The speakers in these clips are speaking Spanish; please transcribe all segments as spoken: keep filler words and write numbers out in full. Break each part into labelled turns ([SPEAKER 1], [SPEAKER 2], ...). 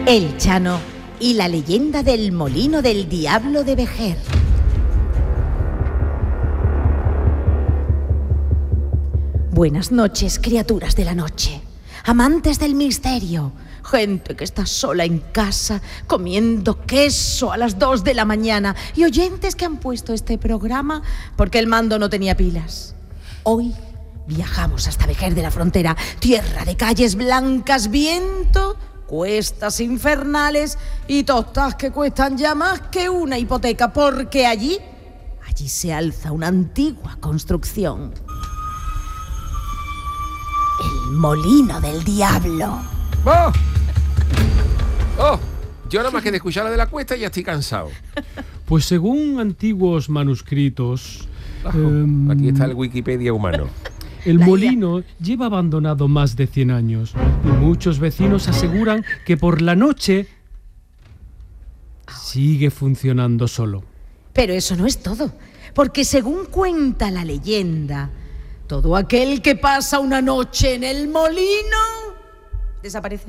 [SPEAKER 1] El Chano y la leyenda del molino del diablo de Vejer. Buenas noches, criaturas de la noche, amantes del misterio, gente que está sola en casa comiendo queso a las dos de la mañana y oyentes que han puesto este programa porque el mando no tenía pilas. Hoy viajamos hasta Vejer de la Frontera, tierra de calles blancas, viento, cuestas infernales y tostas que cuestan ya más que una hipoteca, porque allí, allí se alza una antigua construcción. El molino del diablo.
[SPEAKER 2] ¡Oh! ¡Oh! Yo nada más que de escuchar la de la cuesta ya estoy cansado.
[SPEAKER 3] Pues según antiguos manuscritos...
[SPEAKER 2] Oh,
[SPEAKER 3] eh,
[SPEAKER 2] aquí está el Wikipedia humano.
[SPEAKER 3] El
[SPEAKER 1] La
[SPEAKER 3] molino idea... lleva abandonado más de cien años y muchos vecinos aseguran que por la noche sigue funcionando solo.
[SPEAKER 1] Pero eso no es todo, porque según cuenta la leyenda, todo aquel que pasa una noche en el molino desaparece.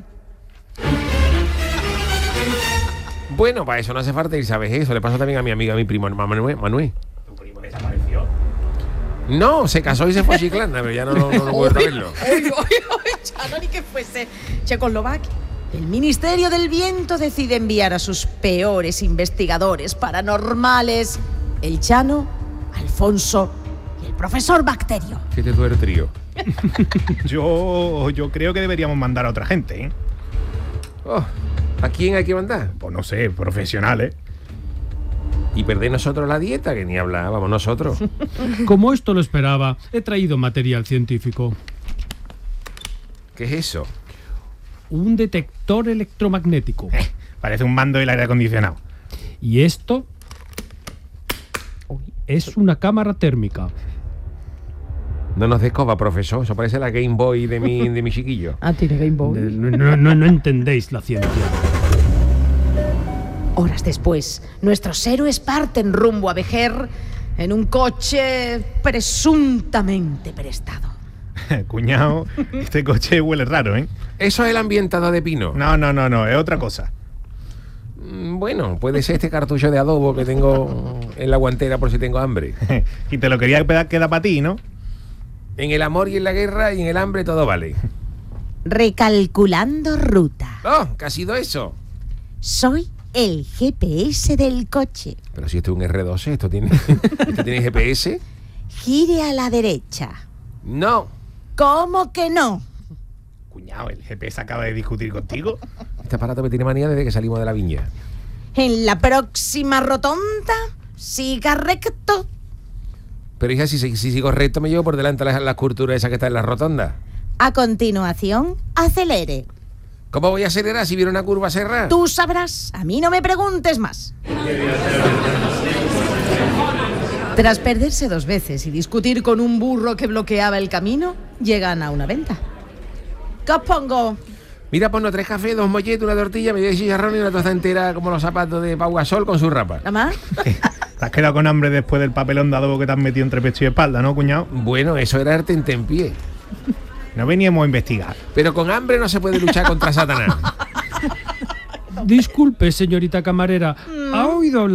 [SPEAKER 2] Bueno, para eso no hace falta ir, ¿sabes? Eso le pasó también a mi amiga, a mi primo Manuel. Manuel.
[SPEAKER 4] ¿Tu primo desapareció?
[SPEAKER 2] No, se casó y se fue a Chiclana, pero ya no, no, no, no puedo verlo.
[SPEAKER 1] Oye, oye, oye, Chano, ni que fuese Checoslovaquia. El Ministerio del Viento decide enviar a sus peores investigadores paranormales, el Chano, Alfonso y el profesor Bacterio.
[SPEAKER 2] ¿Qué te duele, trío?
[SPEAKER 4] Yo, yo creo que deberíamos mandar a otra gente, ¿eh?
[SPEAKER 2] Oh, ¿a quién hay que mandar?
[SPEAKER 4] Pues no sé, profesionales.
[SPEAKER 2] Y perder nosotros la dieta, que ni hablábamos nosotros.
[SPEAKER 3] Como esto lo esperaba, he traído material científico.
[SPEAKER 2] ¿Qué es eso?
[SPEAKER 3] Un detector electromagnético.
[SPEAKER 4] Eh, parece un mando del aire acondicionado.
[SPEAKER 3] Y esto es una cámara térmica.
[SPEAKER 2] No nos descoba, profesor. Eso parece la Game Boy de mi, de mi chiquillo.
[SPEAKER 1] Ah, tiene Game Boy.
[SPEAKER 3] No, no, no, no entendéis la ciencia.
[SPEAKER 1] Horas después, nuestros héroes parten rumbo a Vejer en un coche presuntamente prestado.
[SPEAKER 4] Cuñado, este coche huele raro, ¿eh?
[SPEAKER 2] Eso es el ambientador de pino.
[SPEAKER 4] No, no, no, no, es otra cosa.
[SPEAKER 2] Bueno, puede ser este cartucho de adobo que tengo en la guantera por si tengo hambre.
[SPEAKER 4] Y te lo quería quedar, quedar para ti, ¿no?
[SPEAKER 2] En el amor y en la guerra y en el hambre todo vale.
[SPEAKER 1] Recalculando ruta.
[SPEAKER 2] ¡Oh! ¿Qué ha sido eso?
[SPEAKER 1] Soy el G P S del coche.
[SPEAKER 2] Pero si esto es un erre doce, ¿esto tiene, ¿esto tiene G P S?
[SPEAKER 1] Gire a la derecha.
[SPEAKER 2] No.
[SPEAKER 1] ¿Cómo que no?
[SPEAKER 4] Cuñado, el G P S acaba de discutir contigo.
[SPEAKER 2] Este aparato me tiene manía desde que salimos de la viña.
[SPEAKER 1] En la próxima rotonda, siga recto.
[SPEAKER 2] Pero hija, si, si sigo recto me llevo por delante las, las curturas esas que están en la rotonda.
[SPEAKER 1] A continuación, acelere.
[SPEAKER 2] ¿Cómo voy a acelerar si viene una curva cerrada?
[SPEAKER 1] Tú sabrás, a mí no me preguntes más. Tras perderse dos veces y discutir con un burro que bloqueaba el camino, llegan a una venta. ¿Qué os pongo?
[SPEAKER 2] Mira, ponnos tres cafés, dos molletes, una tortilla, medio de chicharrón y una tosta entera como los zapatos de Pau Gasol con su rapa.
[SPEAKER 1] ¿Nada más?
[SPEAKER 4] Te has quedado con hambre después del papelón de adobo que te has metido entre pecho y espalda, ¿no, cuñado?
[SPEAKER 2] Bueno, eso era arte en tenpié.
[SPEAKER 4] No veníamos a investigar.
[SPEAKER 2] Pero con hambre no se puede luchar contra Satanás.
[SPEAKER 3] Disculpe, señorita camarera, ¿ha oído hablar